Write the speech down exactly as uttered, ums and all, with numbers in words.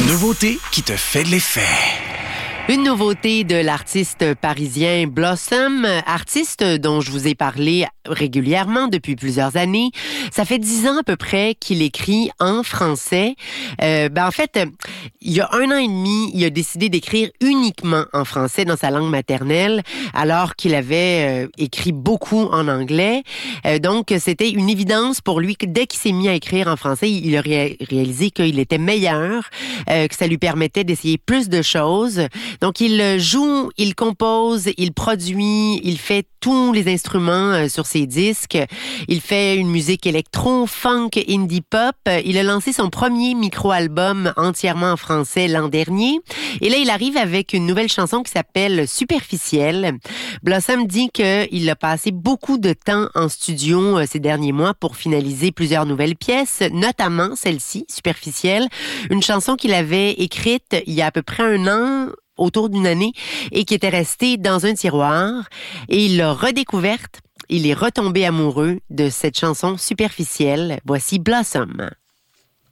nouveauté qui te fait de l'effet. Une nouveauté de l'artiste parisien Blossom, artiste dont je vous ai parlé régulièrement depuis plusieurs années. Ça fait dix ans à peu près qu'il écrit en français. Euh, ben en fait, il y a un an et demi, il a décidé d'écrire uniquement en français dans sa langue maternelle, alors qu'il avait euh, écrit beaucoup en anglais. Euh, donc, c'était une évidence pour lui que dès qu'il s'est mis à écrire en français, il a ré- réalisé qu'il était meilleur, euh, que ça lui permettait d'essayer plus de choses. Donc, il joue, il compose, il produit, il fait tous les instruments euh, sur ses disques. Il fait une musique électro, funk, indie pop. Il a lancé son premier micro-album entièrement en français l'an dernier. Et là, il arrive avec une nouvelle chanson qui s'appelle Superficielle. Blossom dit qu'il a passé beaucoup de temps en studio euh, ces derniers mois pour finaliser plusieurs nouvelles pièces, notamment celle-ci, Superficielle, une chanson qu'il avait écrite il y a à peu près un an, autour d'une année, et qui était restée dans un tiroir. Et il l'a redécouverte. Il est retombé amoureux de cette chanson Superficielle. Voici Blossom.